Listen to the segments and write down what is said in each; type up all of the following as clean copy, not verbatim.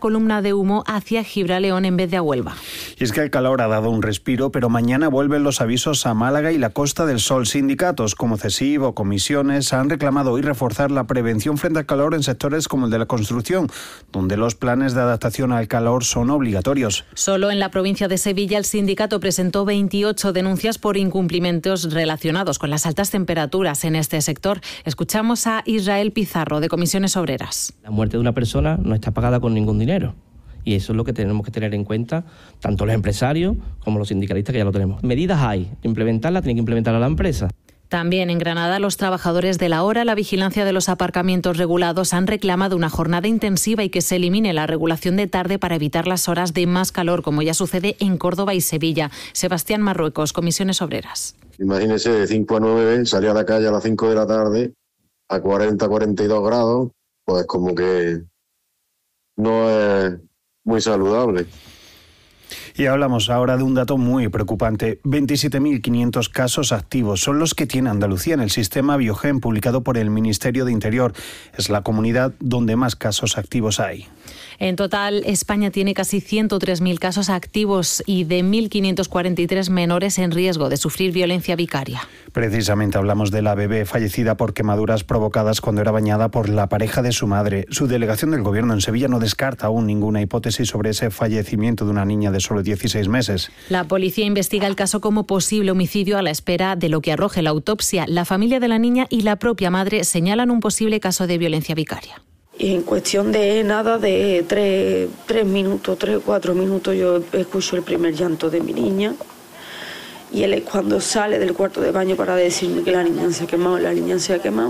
columna de humo hacia Gibraleón en vez de a Huelva. Y es que el calor ha dado un respiro, pero mañana vuelven los avisos a Málaga y la Costa del Sol. Sindicatos como CESIF o comisiones han reclamado hoy reforzar la prevención frente al calor en sectores como el de la construcción, donde los planes de adaptación al calor son obligatorios. Solo en la provincia de Sevilla el sindicato presentó 28 denuncias por incumplimientos relacionados con las altas temperaturas en este sector. Escuchamos a Israel Pizarro, de Comisiones Obreras. La muerte de una persona no está pagada con ningún dinero. Y eso es lo que tenemos que tener en cuenta, tanto los empresarios como los sindicalistas, que ya lo tenemos. Medidas hay, implementarlas tiene que implementar a la empresa. También en Granada, los trabajadores de la hora, la vigilancia de los aparcamientos regulados han reclamado una jornada intensiva y que se elimine la regulación de tarde para evitar las horas de más calor, como ya sucede en Córdoba y Sevilla. Sebastián Marruecos, Comisiones Obreras. Imagínese, de 5 a 9, salir a la calle a las 5 de la tarde a 40, 42 grados, pues como que no es muy saludable. Y hablamos ahora de un dato muy preocupante. 27.500 casos activos son los que tiene Andalucía en el sistema Biogen publicado por el Ministerio de Interior. Es la comunidad donde más casos activos hay. En total, España tiene casi 103.000 casos activos y de 1.543 menores en riesgo de sufrir violencia vicaria. Precisamente hablamos de la bebé fallecida por quemaduras provocadas cuando era bañada por la pareja de su madre. Su delegación del Gobierno en Sevilla no descarta aún ninguna hipótesis sobre ese fallecimiento de una niña de solo 16 meses. La policía investiga el caso como posible homicidio a la espera de lo que arroje la autopsia. La familia de la niña y la propia madre señalan un posible caso de violencia vicaria. Y en cuestión de nada, de 3 minutos, 4 minutos, yo escucho el primer llanto de mi niña. Y él es cuando sale del cuarto de baño para decirme que la niña se ha quemado.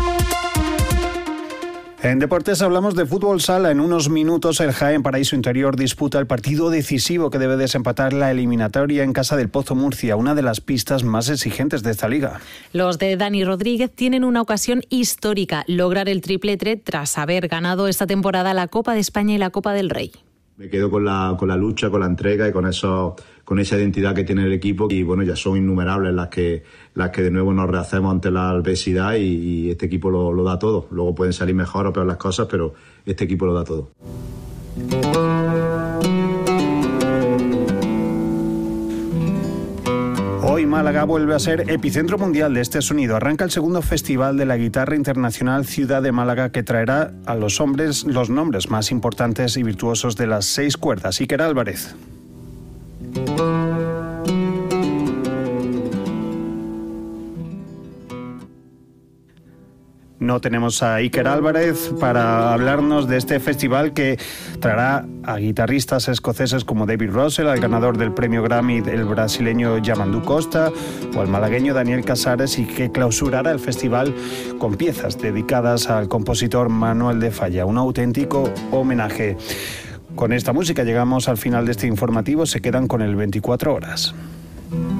En deportes hablamos de fútbol sala. En unos minutos el Jaén Paraíso Interior disputa el partido decisivo que debe desempatar la eliminatoria en casa del Pozo Murcia, una de las pistas más exigentes de esta liga. Los de Dani Rodríguez tienen una ocasión histórica, lograr el triplete tras haber ganado esta temporada la Copa de España y la Copa del Rey. Me quedo con la lucha, con la entrega y con esa identidad que tiene el equipo. Y bueno, ya son innumerables las que de nuevo nos rehacemos ante la adversidad y este equipo lo da todo. Luego pueden salir mejor o peor las cosas, pero este equipo lo da todo. Hoy Málaga vuelve a ser epicentro mundial de este sonido. Arranca el segundo Festival de la Guitarra Internacional Ciudad de Málaga, que traerá a los hombres los nombres más importantes y virtuosos de las 6 cuerdas. Iker Álvarez. No tenemos a Iker Álvarez para hablarnos de este festival que traerá a guitarristas escoceses como David Russell, al ganador del premio Grammy, el brasileño Yamandu Costa, o al malagueño Daniel Casares, y que clausurará el festival con piezas dedicadas al compositor Manuel de Falla. Un auténtico homenaje. Con esta música llegamos al final de este informativo. Se quedan con el 24 horas.